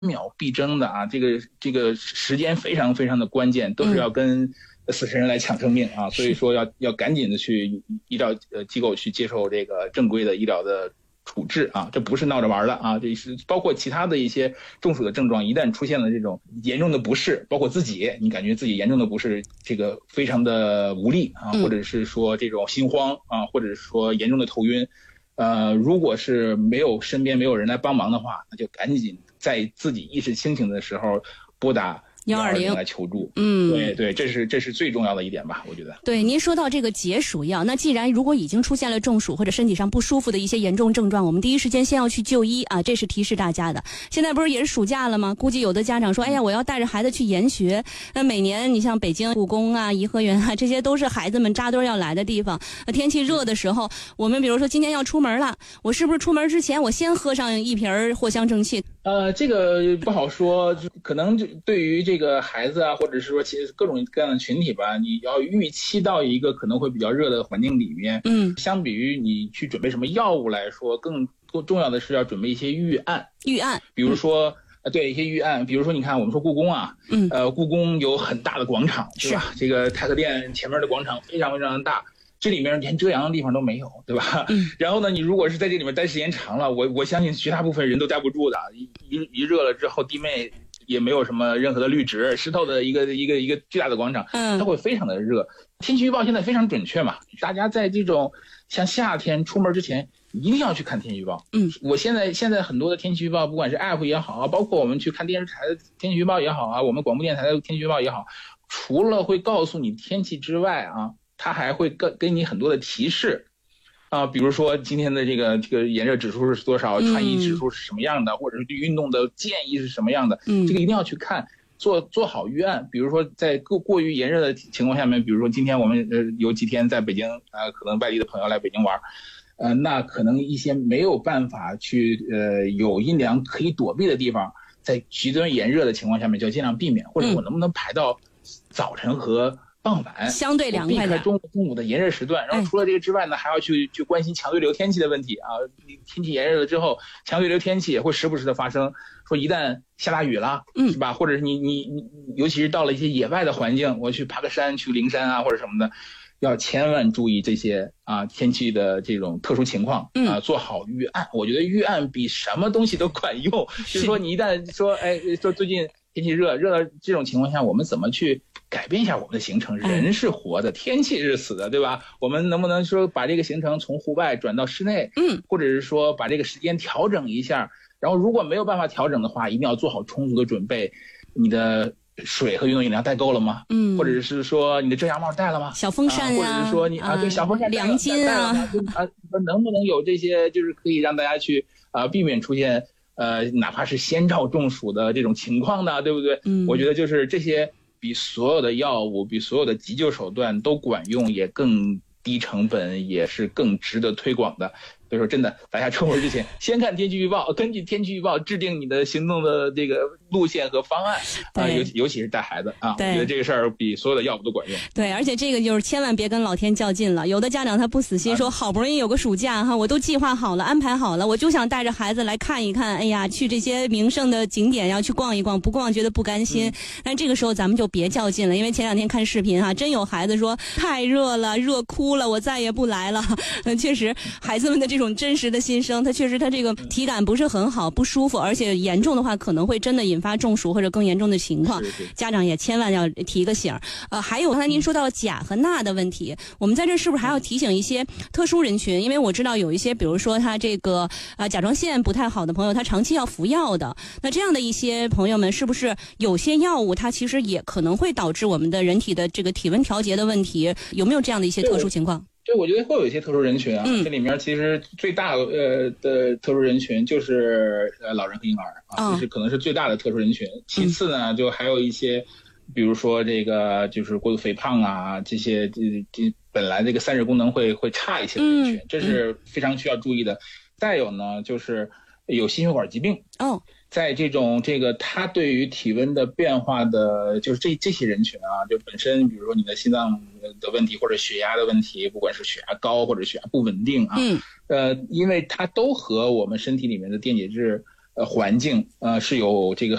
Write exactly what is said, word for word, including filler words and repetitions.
秒必争的啊，这个这个时间非常非常的关键，都是要跟死神人来抢生命啊，所以说要要赶紧的去医疗呃机构去接受这个正规的医疗的处置啊，这不是闹着玩的啊，这是包括其他的一些中暑的症状，一旦出现了这种严重的不适，包括自己你感觉自己严重的不适，这个非常的无力啊，或者是说这种心慌啊，或者是说严重的头晕，呃，如果是没有身边没有人来帮忙的话，那就赶紧在自己意识清醒的时候拨打一二零来求助。嗯，对对，这是这是最重要的一点吧，我觉得。 对，您说到这个解暑药，那既然如果已经出现了中暑或者身体上不舒服的一些严重症状，我们第一时间先要去就医啊，这是提示大家的。现在不是也是暑假了吗？估计有的家长说，哎呀，我要带着孩子去研学。那每年你像北京故宫啊、颐和园啊，这些都是孩子们扎堆要来的地方。那天气热的时候，我们比如说今天要出门了，我是不是出门之前我先喝上一瓶藿香正气？ 呃，这个不好说，可能就对于这个孩子啊，或者是说其实各种各样的群体吧，你要预期到一个可能会比较热的环境里面，嗯，相比于你去准备什么药物来说，更更重要的是要准备一些预案。 预案， 比如说，呃、嗯，对一些预案，比如说你看我们说故宫啊，嗯，呃，故宫有很大的广场，对吧？这个太和殿前面的广场非常非常的大。这里面连遮阳的地方都没有，对吧？嗯。然后呢，你如果是在这里面待时间长了，我我相信绝大部分人都待不住的。一一一热了之后，地面也没有什么任何的绿植，石头的一个一个一个巨大的广场，嗯，它会非常的热。天气预报现在非常准确嘛，大家在这种像夏天出门之前一定要去看天气预报。嗯，我现在现在很多的天气预报，不管是 app 也好啊，包括我们去看电视台的天气预报也好啊，我们广播电台的天气预报也好，除了会告诉你天气之外啊，它还会给给你很多的提示，啊，比如说今天的这个这个炎热指数是多少，穿衣指数是什么样的，嗯、或者是对运动的建议是什么样的，嗯，这个一定要去看，做做好预案。比如说在过过于炎热的情况下面，比如说今天我们呃有几天在北京啊、呃，可能外地的朋友来北京玩，呃，那可能一些没有办法去呃有阴凉可以躲避的地方，在极端炎热的情况下面就尽量避免，或者我能不能排到早晨和傍晚相对凉快避开中午中午的炎热时段，然后除了这个之外呢，还要去去关心强对流天气的问题啊。天气炎热了之后，强对流天气也会时不时的发生。说一旦下大雨了，嗯，是吧？或者是你你你，尤其是到了一些野外的环境，我去爬个山，去灵山啊或者什么的，要千万注意这些啊天气的这种特殊情况啊，做好预案。我觉得预案比什么东西都管用。就是说你一旦说哎说最近天气热热到这种情况下，我们怎么去改变一下我们的行程？人是活的，天气是死的，对吧？我们能不能说把这个行程从户外转到室内？嗯，或者是说把这个时间调整一下？然后如果没有办法调整的话，一定要做好充足的准备。你的水和运动饮料带够了吗？嗯，或者是说你的遮阳帽带了吗？ 小风扇呀、啊， 或者是说你啊，对，小风扇凉巾啊， 啊，能不能有这些，就是可以让大家去啊避免出现呃哪怕是先兆中暑的这种情况呢，对不对？嗯，我觉得就是这些比所有的药物、比所有的急救手段都管用，也更低成本，也是更值得推广的。所以说真的，大家出门之前先看天气预报，根据天气预报制定你的行动的这个路线和方案啊，尤尤其是带孩子啊，我觉得这个事儿比所有的药物都管用。 对，而且这个就是千万别跟老天较劲了。有的家长他不死心，说好不容易有个暑假哈，我都计划好了、安排好了，我就想带着孩子来看一看，哎呀，去这些名胜的景点要去逛一逛，不逛觉得不甘心。嗯、但这个时候咱们就别较劲了，因为前两天看视频哈，真有孩子说太热了，热哭了，我再也不来了。嗯，确实，孩子们的这种。这种真实的心声，他确实他这个体感不是很好，不舒服，而且严重的话可能会真的引发中暑或者更严重的情况。家长也千万要提个醒。呃，还有刚才您说到钾和钠的问题，我们在这是不是还要提醒一些特殊人群？因为我知道有一些，比如说他这个呃甲状腺不太好的朋友，他长期要服药的，那这样的一些朋友们，是不是有些药物它其实也可能会导致我们的人体的这个体温调节的问题？有没有这样的一些特殊情况？ 对，我觉得会有一些特殊人群啊，嗯、这里面其实最大呃的特殊人群就是呃老人和婴儿啊，这、哦、是可能是最大的特殊人群。其次呢，嗯、就还有一些，比如说这个就是过度肥胖啊，这些这这本来这个散热功能会会差一些的人群，嗯、这是非常需要注意的。嗯、再有呢，就是有心血管疾病哦。在这种这个他对于体温的变化的，就是这这些人群啊，就本身比如说你的心脏的问题或者血压的问题，不管是血压高或者血压不稳定啊，嗯，呃，因为它都和我们身体里面的电解质呃环境呃是有这个